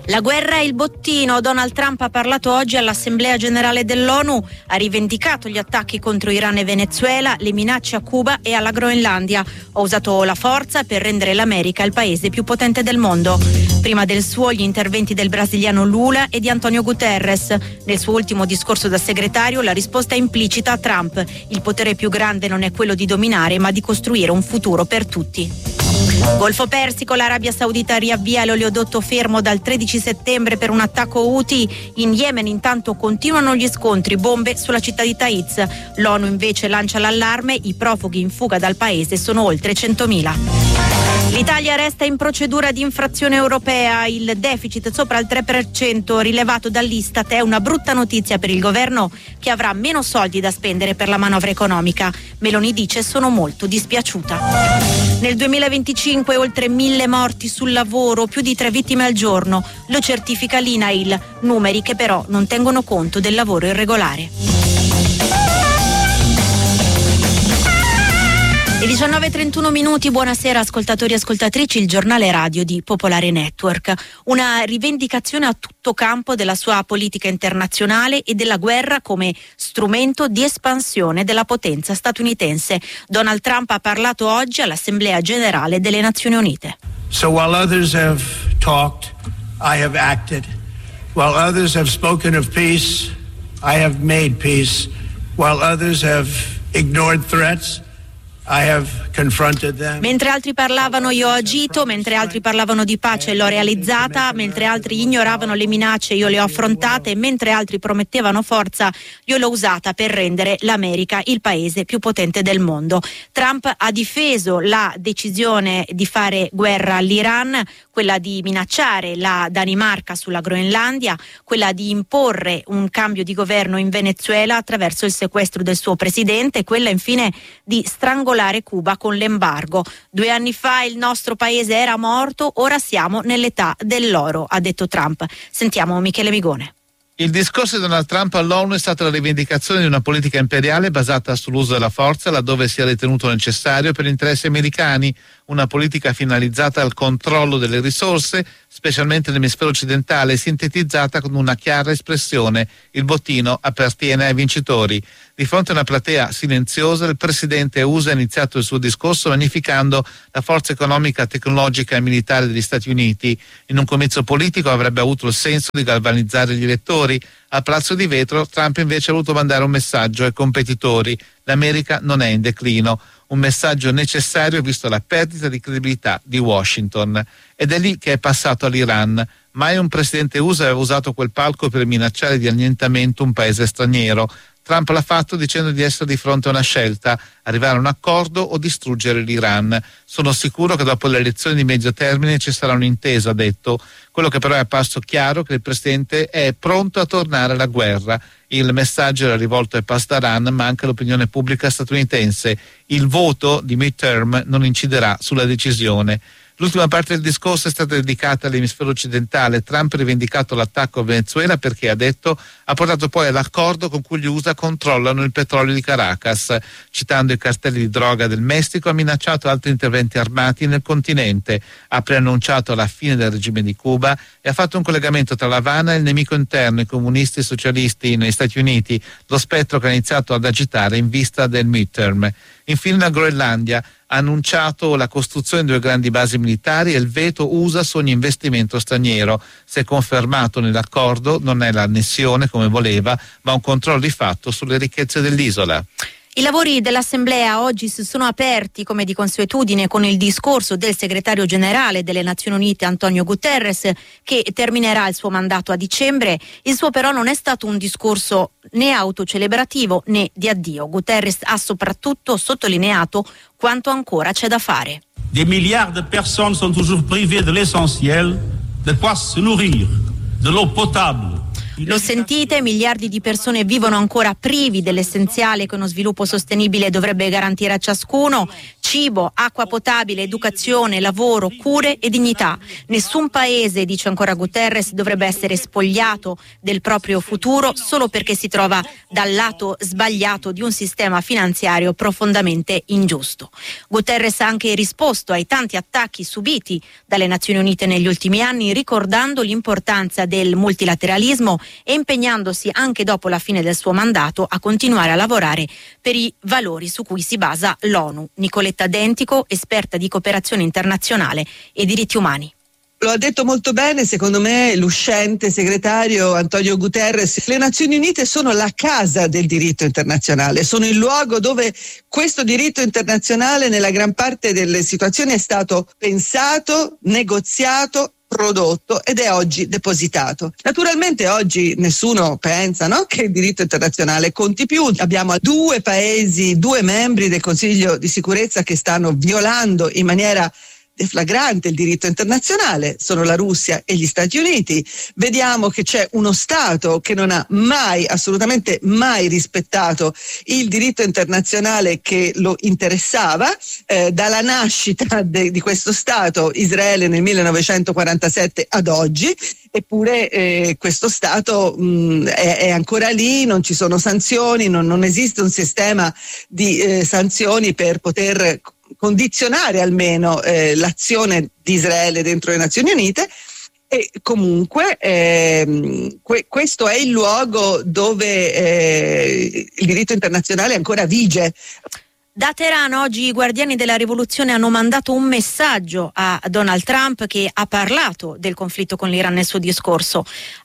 La guerra e il bottino. Donald Trump ha parlato oggi all'Assemblea Generale dell'ONU, ha rivendicato gli attacchi contro Iran e Venezuela, le minacce a Cuba e alla Groenlandia. Ho usato la forza per rendere l'America il paese più potente del mondo. Prima del suo gli interventi del brasiliano Lula e di Antonio Guterres. Nel suo ultimo discorso da segretario la risposta è implicita a Trump. Il potere più grande non è quello di dominare, ma di costruire un futuro per tutti. Golfo Persico, l'Arabia Saudita riavvia l'oleodotto fermo dal 13 settembre per un attacco Houthi. In Yemen intanto continuano gli scontri, bombe sulla città di Taiz. L'ONU invece lancia l'allarme, i profughi in fuga dal paese sono oltre 100.000. L'Italia resta in procedura di infrazione europea, il deficit sopra il 3% rilevato dall'Istat è una brutta notizia per il governo che avrà meno soldi da spendere per la manovra economica. Meloni dice: sono molto dispiaciuta. Nel 2025 oltre 1.000 morti sul lavoro, più di 3 vittime al giorno, lo certifica l'INAIL, numeri che però non tengono conto del lavoro irregolare. Le 19:31 minuti, buonasera ascoltatori e ascoltatrici, il giornale radio di Popolare Network. Una rivendicazione a tutto campo della sua politica internazionale e della guerra come strumento di espansione della potenza statunitense. Donald Trump ha parlato oggi all'Assemblea Generale delle Nazioni Unite. So while others have talked, I have acted. While others have spoken of peace, I have made peace. While others have ignored threats, I have confronted them. Mentre altri parlavano io ho agito, mentre altri parlavano di pace l'ho realizzata, mentre altri ignoravano le minacce io le ho affrontate, mentre altri promettevano forza io l'ho usata per rendere l'America il paese più potente del mondo. Trump ha difeso la decisione di fare guerra all'Iran, quella di minacciare la Danimarca sulla Groenlandia, quella di imporre un cambio di governo in Venezuela attraverso il sequestro del suo presidente, quella infine di strangolare Cuba con l'embargo. 2 anni fa il nostro paese era morto, ora siamo nell'età dell'oro, ha detto Trump. Sentiamo Michele Migone. Il discorso di Donald Trump all'ONU è stata la rivendicazione di una politica imperiale basata sull'uso della forza laddove sia ritenuto necessario per interessi americani, una politica finalizzata al controllo delle risorse, specialmente nell'emisfero occidentale, sintetizzata con una chiara espressione: il bottino appartiene ai vincitori. Di fronte a una platea silenziosa, il presidente USA ha iniziato il suo discorso magnificando la forza economica, tecnologica e militare degli Stati Uniti. In un comizio politico avrebbe avuto il senso di galvanizzare gli elettori. A Palazzo di Vetro, Trump invece ha voluto mandare un messaggio ai competitori: l'America non è in declino. Un messaggio necessario visto la perdita di credibilità di Washington. Ed è lì che è passato all'Iran. Mai un presidente USA aveva usato quel palco per minacciare di annientamento un paese straniero. Trump l'ha fatto dicendo di essere di fronte a una scelta: arrivare a un accordo o distruggere l'Iran. Sono sicuro che dopo le elezioni di medio termine ci sarà un'intesa, ha detto. Quello che però è apparso chiaro è che il presidente è pronto a tornare alla guerra. Il messaggio era rivolto ai Pasdaran, ma anche all'opinione pubblica statunitense. Il voto di midterm non inciderà sulla decisione. L'ultima parte del discorso è stata dedicata all'emisfero occidentale. Trump ha rivendicato l'attacco a Venezuela perché, ha detto, ha portato poi all'accordo con cui gli USA controllano il petrolio di Caracas. Citando i cartelli di droga del Messico, ha minacciato altri interventi armati nel continente. Ha preannunciato la fine del regime di Cuba e ha fatto un collegamento tra l'Havana e il nemico interno, i comunisti e i socialisti negli Stati Uniti, lo spettro che ha iniziato ad agitare in vista del midterm. Infine la Groenlandia ha annunciato la costruzione di 2 grandi basi militari e il veto USA su ogni investimento straniero. Se confermato nell'accordo, non è l'annessione come voleva, ma un controllo di fatto sulle ricchezze dell'isola. I lavori dell'Assemblea oggi si sono aperti come di consuetudine con il discorso del segretario generale delle Nazioni Unite Antonio Guterres, che terminerà il suo mandato a dicembre. Il suo però non è stato un discorso né autocelebrativo né di addio. Guterres ha soprattutto sottolineato quanto ancora c'è da fare. Des milliards de personnes sont toujours privées de l'essentiel, de quoi se nourrir, de l'eau potable. Lo sentite? Miliardi di persone vivono ancora privi dell'essenziale che uno sviluppo sostenibile dovrebbe garantire a ciascuno: cibo, acqua potabile, educazione, lavoro, cure e dignità. Nessun paese, dice ancora Guterres, dovrebbe essere spogliato del proprio futuro solo perché si trova dal lato sbagliato di un sistema finanziario profondamente ingiusto. Guterres ha anche risposto ai tanti attacchi subiti dalle Nazioni Unite negli ultimi anni, ricordando l'importanza del multilateralismo e impegnandosi anche dopo la fine del suo mandato a continuare a lavorare per i valori su cui si basa l'ONU. Nicoletta Dentico, esperta di cooperazione internazionale e diritti umani. Lo ha detto molto bene, secondo me, l'uscente segretario Antonio Guterres. Le Nazioni Unite sono la casa del diritto internazionale, sono il luogo dove questo diritto internazionale nella gran parte delle situazioni è stato pensato, negoziato, prodotto ed è oggi depositato. Naturalmente oggi nessuno pensa, no, che il diritto internazionale conti più. Abbiamo 2 paesi, 2 membri del Consiglio di sicurezza che stanno violando in maniera deflagrante il diritto internazionale, sono la Russia e gli Stati Uniti. Vediamo che c'è uno Stato che non ha mai, assolutamente mai rispettato il diritto internazionale che lo interessava, dalla nascita di questo Stato, Israele, nel 1947 ad oggi. Eppure questo Stato è ancora lì, non ci sono sanzioni, non esiste un sistema di sanzioni per poter condizionare almeno l'azione di Israele dentro le Nazioni Unite. E comunque questo è il luogo dove il diritto internazionale ancora vige. Da Teheran oggi i guardiani della rivoluzione hanno mandato un messaggio a Donald Trump, che ha parlato del conflitto con l'Iran nel suo discorso.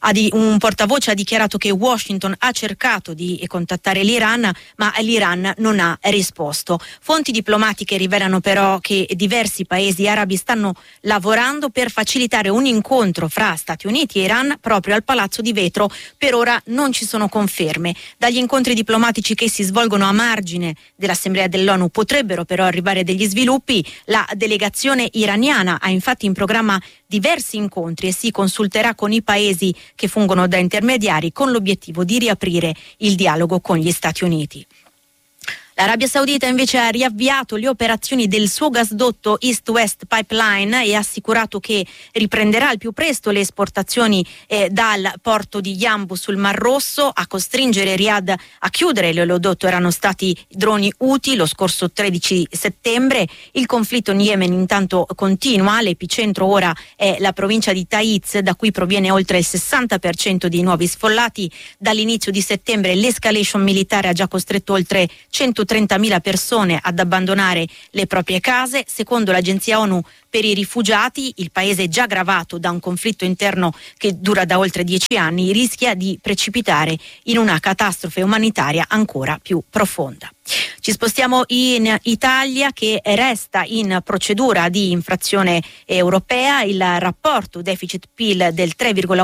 Un portavoce ha dichiarato che Washington ha cercato di contattare l'Iran, ma l'Iran non ha risposto. Fonti diplomatiche rivelano però che diversi paesi arabi stanno lavorando per facilitare un incontro fra Stati Uniti e Iran proprio al Palazzo di Vetro. Per ora non ci sono conferme. Dagli incontri diplomatici che si svolgono a margine dell'Assemblea dell'ONU potrebbero però arrivare degli sviluppi. La delegazione iraniana ha infatti in programma diversi incontri e si consulterà con i paesi che fungono da intermediari con l'obiettivo di riaprire il dialogo con gli Stati Uniti. L'Arabia Saudita invece ha riavviato le operazioni del suo gasdotto East-West Pipeline e ha assicurato che riprenderà al più presto le esportazioni dal porto di Yanbu sul Mar Rosso. A costringere Riyadh a chiudere l'oleodotto erano stati droni Houthi lo scorso 13 settembre. Il conflitto in Yemen intanto continua, l'epicentro ora è la provincia di Taiz, da cui proviene oltre il 60% dei nuovi sfollati. Dall'inizio di settembre l'escalation militare ha già costretto oltre 130.000 persone ad abbandonare le proprie case. Secondo l'agenzia ONU per i rifugiati, il paese già gravato da un conflitto interno che dura da oltre 10 anni rischia di precipitare in una catastrofe umanitaria ancora più profonda. Ci spostiamo in Italia, che resta in procedura di infrazione europea. Il rapporto deficit-PIL del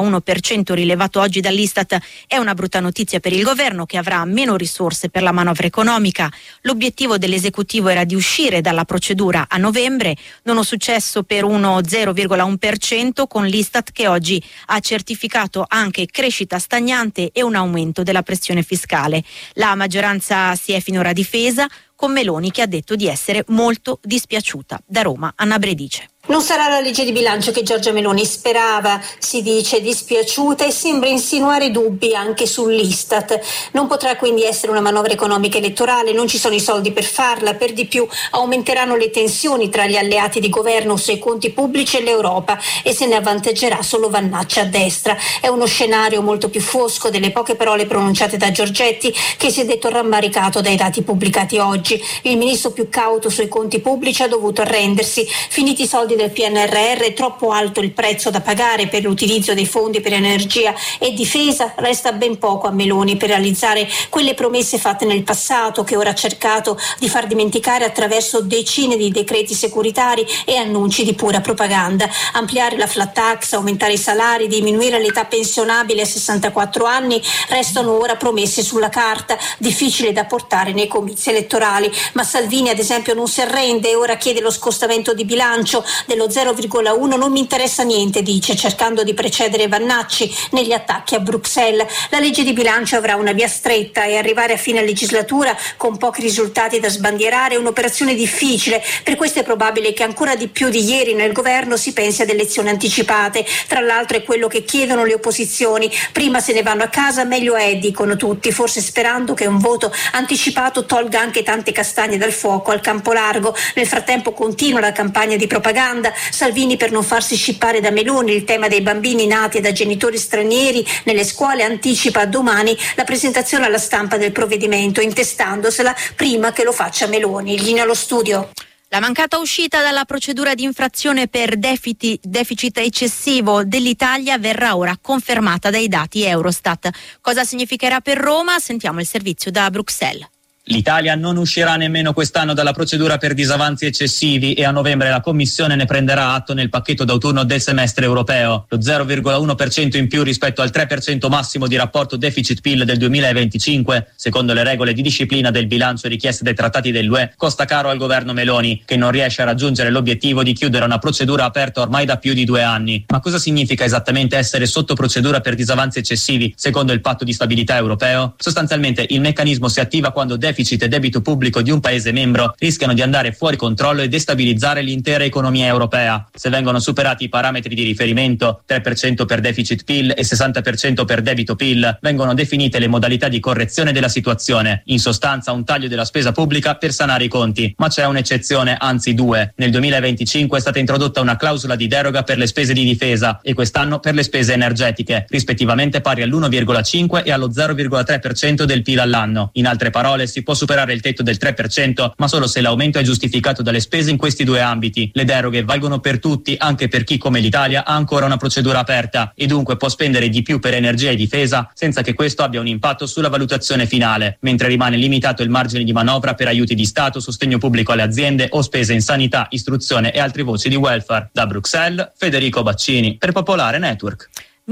3,1% rilevato oggi dall'Istat è una brutta notizia per il governo, che avrà meno risorse per la manovra economica. L'obiettivo dell'esecutivo era di uscire dalla procedura a novembre, non è successo per uno 0,1%, con l'Istat che oggi ha certificato anche crescita stagnante e un aumento della pressione fiscale. La maggioranza si è finora difesa, con Meloni che ha detto di essere molto dispiaciuta. Da Roma, Anna Bredice. Non sarà la legge di bilancio che Giorgia Meloni sperava, si dice dispiaciuta e sembra insinuare dubbi anche sull'Istat. Non potrà quindi essere una manovra economica elettorale, non ci sono i soldi per farla, per di più aumenteranno le tensioni tra gli alleati di governo sui conti pubblici e l'Europa e se ne avvantaggerà solo Vannacci a destra. È uno scenario molto più fosco delle poche parole pronunciate da Giorgetti, che si è detto rammaricato dai dati pubblicati oggi. Il ministro più cauto sui conti pubblici ha dovuto arrendersi, finiti i soldi del PNRR, è troppo alto il prezzo da pagare per l'utilizzo dei fondi per energia e difesa, resta ben poco a Meloni per realizzare quelle promesse fatte nel passato, che ora ha cercato di far dimenticare attraverso decine di decreti securitari e annunci di pura propaganda. Ampliare la flat tax, aumentare i salari, diminuire l'età pensionabile a 64 anni restano ora promesse sulla carta, difficili da portare nei comizi elettorali. Ma Salvini ad esempio non si arrende e ora chiede lo scostamento di bilancio dello 0,1 non mi interessa niente, dice, cercando di precedere Vannacci negli attacchi a Bruxelles. La legge di bilancio avrà una via stretta e arrivare a fine legislatura con pochi risultati da sbandierare è un'operazione difficile. Per questo è probabile che ancora di più di ieri nel governo si pensi ad elezioni anticipate. Tra l'altro è quello che chiedono le opposizioni. Prima se ne vanno a casa, meglio è, dicono tutti, forse sperando che un voto anticipato tolga anche tante castagne dal fuoco al campo largo. Nel frattempo continua la campagna di propaganda. Salvini, per non farsi scippare da Meloni il tema dei bambini nati da genitori stranieri nelle scuole, anticipa a domani la presentazione alla stampa del provvedimento, intestandosela prima che lo faccia Meloni. Linea allo studio. La mancata uscita dalla procedura di infrazione per deficit eccessivo dell'Italia verrà ora confermata dai dati Eurostat. Cosa significherà per Roma? Sentiamo il servizio da Bruxelles. L'Italia non uscirà nemmeno quest'anno dalla procedura per disavanzi eccessivi e a novembre la Commissione ne prenderà atto nel pacchetto d'autunno del semestre europeo. Lo 0,1% in più rispetto al 3% massimo di rapporto deficit-PIL del 2025, secondo le regole di disciplina del bilancio richieste dai trattati dell'UE, costa caro al governo Meloni, che non riesce a raggiungere l'obiettivo di chiudere una procedura aperta ormai da più di 2 anni. Ma cosa significa esattamente essere sotto procedura per disavanzi eccessivi, secondo il patto di stabilità europeo? Sostanzialmente il meccanismo si attiva quando deficit e debito pubblico di un Paese membro rischiano di andare fuori controllo e destabilizzare l'intera economia europea. Se vengono superati i parametri di riferimento, 3% per deficit PIL e 60% per debito PIL, vengono definite le modalità di correzione della situazione, in sostanza un taglio della spesa pubblica per sanare i conti. Ma c'è un'eccezione, anzi 2. Nel 2025 è stata introdotta una clausola di deroga per le spese di difesa e quest'anno per le spese energetiche, rispettivamente pari all'1,5 e allo 0,3% del PIL all'anno. In altre parole, si può superare il tetto del 3%, ma solo se l'aumento è giustificato dalle spese in questi 2 ambiti. Le deroghe valgono per tutti, anche per chi come l'Italia ha ancora una procedura aperta e dunque può spendere di più per energia e difesa senza che questo abbia un impatto sulla valutazione finale, mentre rimane limitato il margine di manovra per aiuti di Stato, sostegno pubblico alle aziende o spese in sanità, istruzione e altre voci di welfare. Da Bruxelles, Federico Baccini, per Popolare Network.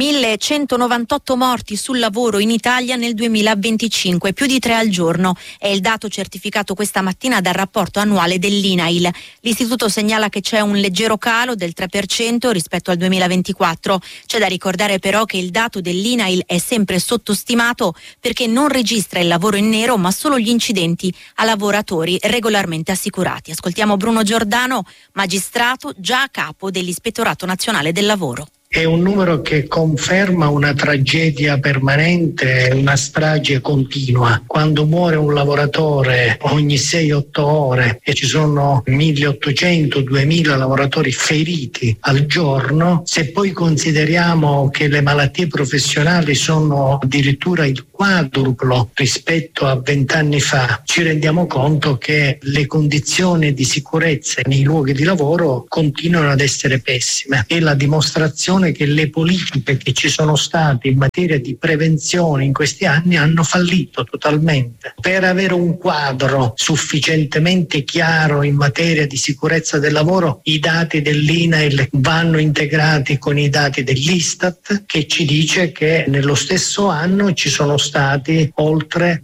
1198 morti sul lavoro in Italia nel 2025, più di 3 al giorno. È il dato certificato questa mattina dal rapporto annuale dell'INAIL. L'istituto segnala che c'è un leggero calo del 3% rispetto al 2024. C'è da ricordare però che il dato dell'INAIL è sempre sottostimato perché non registra il lavoro in nero ma solo gli incidenti a lavoratori regolarmente assicurati. Ascoltiamo Bruno Giordano, magistrato già a capo dell'Ispettorato Nazionale del Lavoro. È un numero che conferma una tragedia permanente, una strage continua. Quando muore un lavoratore ogni 6-8 ore e ci sono 1.800-2.000 lavoratori feriti al giorno, se poi consideriamo che le malattie professionali sono addirittura il quadruplo rispetto a 20 anni fa, ci rendiamo conto che le condizioni di sicurezza nei luoghi di lavoro continuano ad essere pessime. È la dimostrazione che le politiche che ci sono state in materia di prevenzione in questi anni hanno fallito totalmente. Per avere un quadro sufficientemente chiaro in materia di sicurezza del lavoro, i dati dell'INAIL vanno integrati con i dati dell'Istat, che ci dice che nello stesso anno ci sono stati oltre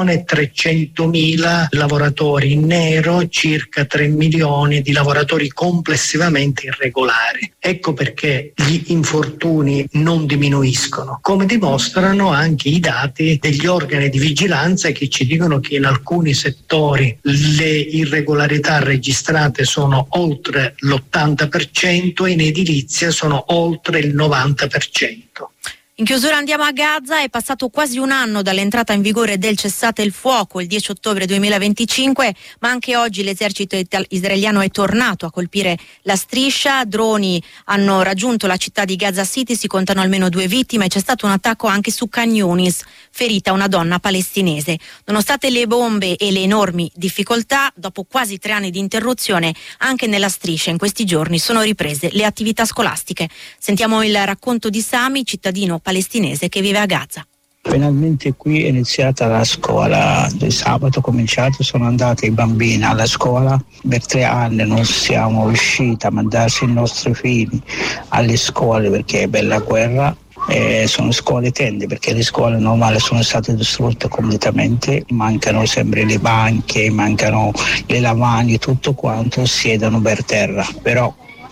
1.300.000 lavoratori in nero, circa 3 milioni di lavoratori complessivamente irregolari. Ecco perché gli infortuni non diminuiscono, come dimostrano anche i dati degli organi di vigilanza che ci dicono che in alcuni settori le irregolarità registrate sono oltre l'80% e in edilizia sono oltre il 90%. In chiusura andiamo a Gaza. È passato quasi un anno dall'entrata in vigore del cessate il fuoco il 10 ottobre 2025, ma anche oggi l'esercito israeliano è tornato a colpire la striscia. Droni hanno raggiunto la città di Gaza City, si contano almeno 2 vittime, c'è stato un attacco anche su Khan Yunis, ferita una donna palestinese. Nonostante le bombe e le enormi difficoltà, dopo quasi 3 anni di interruzione, anche nella striscia in questi giorni sono riprese le attività scolastiche. Sentiamo il racconto di Sami, cittadino palestinese che vive a Gaza. Finalmente qui è iniziata la scuola, il sabato cominciato, sono andati i bambini alla scuola, per 3 anni non siamo riusciti a mandarsi i nostri figli alle scuole perché è bella guerra. Sono scuole tende perché le scuole normali sono state distrutte completamente, mancano sempre le banche, mancano le lavagni, tutto quanto, siedono per terra, però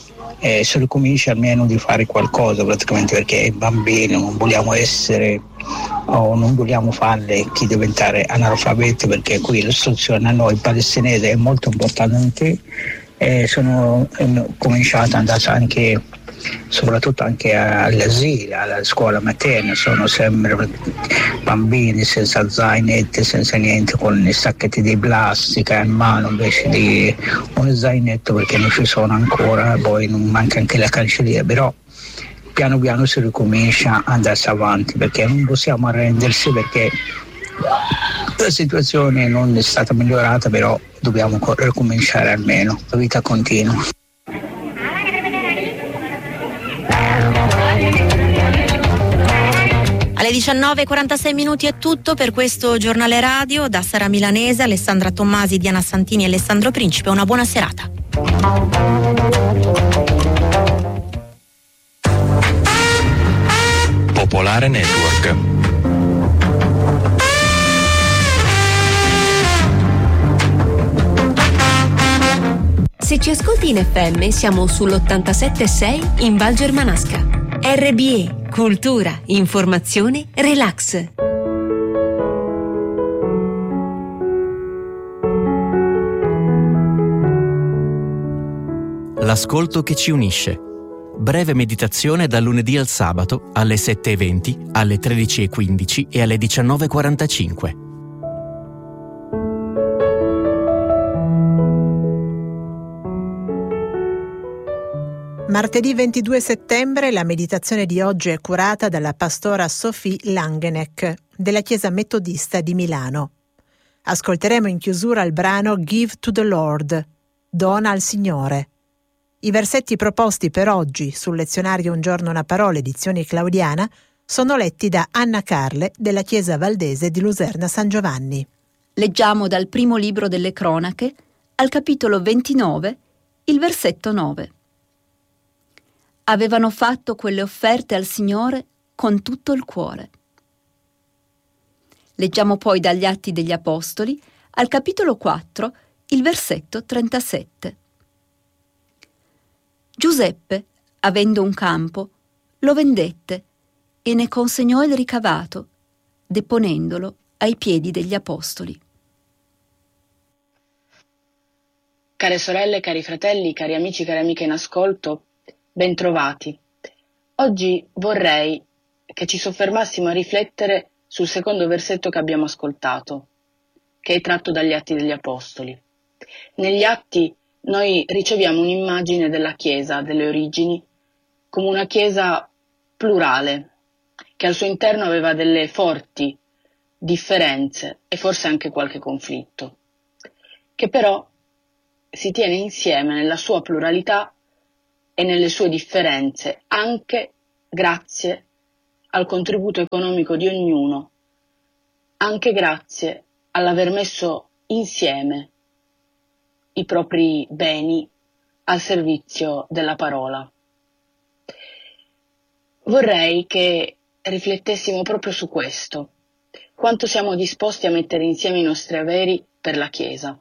si ricomincia almeno di fare qualcosa praticamente, perché i bambini non vogliamo essere o non vogliamo farle chi diventare analfabeti, perché qui l'istruzione a noi palestinesi è molto importante e sono cominciato ad andare anche soprattutto anche all'asilo, alla scuola materna, sono sempre bambini senza zainetti, senza niente, con i sacchetti di plastica in mano invece di un zainetto, perché non ci sono ancora, poi non manca anche la cancelliera, però piano piano si ricomincia ad andare avanti, perché non possiamo arrendersi, perché la situazione non è stata migliorata, però dobbiamo ricominciare almeno, la vita continua. Alle 19:46 è tutto per questo giornale radio. Da Sara Milanese, Alessandra Tommasi, Diana Santini e Alessandro Principe, una buona serata. Popolare Network. Se ci ascolti in FM siamo sull'87.6 in Val Germanasca. RBE, cultura, informazione, relax. L'ascolto che ci unisce. Breve meditazione dal lunedì al sabato alle 7:20, alle 13:15 e alle 19:45. Martedì 22 settembre la meditazione di oggi è curata dalla pastora Sophie Langeneck della Chiesa Metodista di Milano. Ascolteremo in chiusura il brano Give to the Lord, Dona al Signore. I versetti proposti per oggi sul lezionario Un giorno una parola, edizione claudiana, sono letti da Anna Carle della Chiesa Valdese di Luserna San Giovanni. Leggiamo dal primo libro delle Cronache, al capitolo 29, il versetto 9. Avevano fatto quelle offerte al Signore con tutto il cuore. Leggiamo poi dagli Atti degli Apostoli, al capitolo 4, il versetto 37. Giuseppe, avendo un campo, lo vendette e ne consegnò il ricavato, deponendolo ai piedi degli Apostoli. Care sorelle, cari fratelli, cari amici, cari amiche in ascolto, bentrovati. Oggi vorrei che ci soffermassimo a riflettere sul secondo versetto che abbiamo ascoltato, che è tratto dagli Atti degli Apostoli. Negli Atti noi riceviamo un'immagine della Chiesa, delle origini, come una Chiesa plurale, che al suo interno aveva delle forti differenze e forse anche qualche conflitto, che però si tiene insieme nella sua pluralità e nelle sue differenze, anche grazie al contributo economico di ognuno, anche grazie all'aver messo insieme i propri beni al servizio della parola. Vorrei che riflettessimo proprio su questo, quanto siamo disposti a mettere insieme i nostri averi per la Chiesa.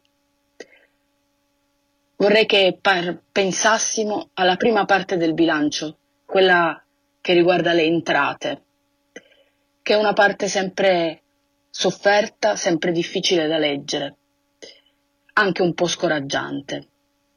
Vorrei che pensassimo alla prima parte del bilancio, quella che riguarda le entrate, che è una parte sempre sofferta, sempre difficile da leggere, anche un po' scoraggiante.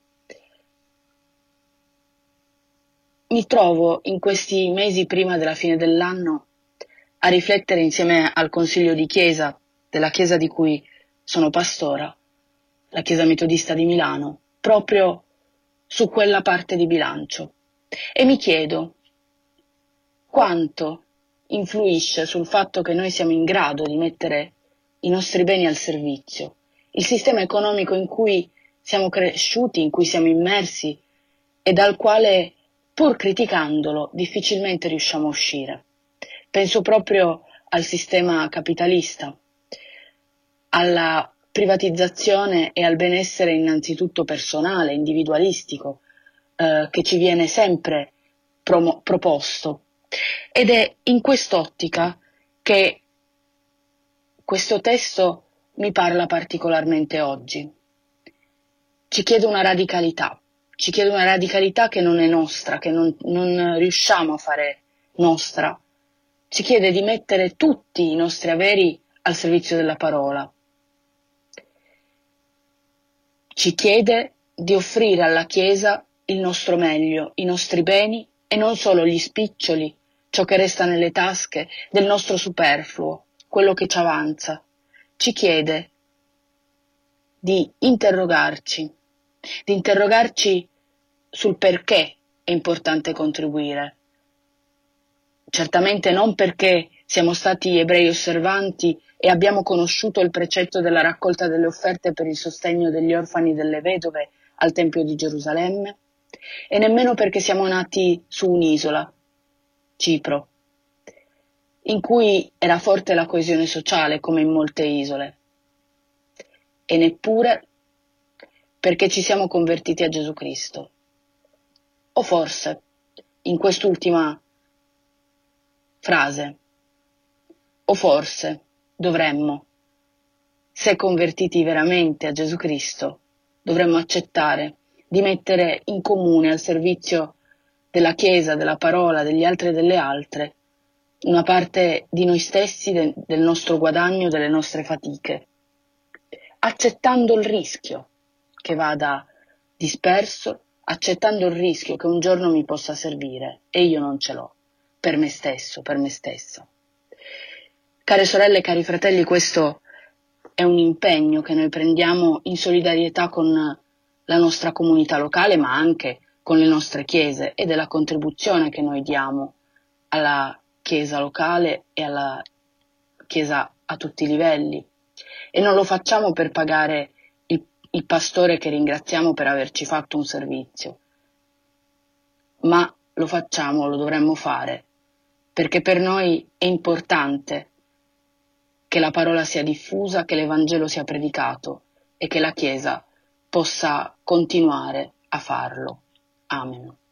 Mi trovo in questi mesi prima della fine dell'anno a riflettere insieme al Consiglio di Chiesa, della Chiesa di cui sono pastora, la Chiesa Metodista di Milano, proprio su quella parte di bilancio. E mi chiedo quanto influisce sul fatto che noi siamo in grado di mettere i nostri beni al servizio, il sistema economico in cui siamo cresciuti, in cui siamo immersi e dal quale, pur criticandolo, difficilmente riusciamo a uscire. Penso proprio al sistema capitalista, alla privatizzazione e al benessere innanzitutto personale, individualistico, che ci viene sempre proposto. Ed è in quest'ottica che questo testo mi parla particolarmente oggi. Ci chiede una radicalità, ci chiede una radicalità che non è nostra, che non riusciamo a fare nostra. Ci chiede di mettere tutti i nostri averi al servizio della parola. Ci chiede di offrire alla Chiesa il nostro meglio, i nostri beni e non solo gli spiccioli, ciò che resta nelle tasche del nostro superfluo, quello che ci avanza. Ci chiede di interrogarci sul perché è importante contribuire. Certamente non perché siamo stati ebrei osservanti e abbiamo conosciuto il precetto della raccolta delle offerte per il sostegno degli orfani e delle vedove al Tempio di Gerusalemme, e nemmeno perché siamo nati su un'isola, Cipro, in cui era forte la coesione sociale come in molte isole, e neppure perché ci siamo convertiti a Gesù Cristo. O forse, in quest'ultima frase, o forse dovremmo, se convertiti veramente a Gesù Cristo, dovremmo accettare di mettere in comune al servizio della Chiesa, della parola, degli altri e delle altre, una parte di noi stessi, del nostro guadagno, delle nostre fatiche, accettando il rischio che vada disperso, accettando il rischio che un giorno mi possa servire e io non ce l'ho, per me stesso, per me stessa. Care sorelle e cari fratelli, questo è un impegno che noi prendiamo in solidarietà con la nostra comunità locale, ma anche con le nostre chiese, e della contribuzione che noi diamo alla Chiesa locale e alla Chiesa a tutti i livelli. E non lo facciamo per pagare il pastore che ringraziamo per averci fatto un servizio, ma lo facciamo, lo dovremmo fare, perché per noi è importante che la parola sia diffusa, che l'Evangelo sia predicato e che la Chiesa possa continuare a farlo. Amen.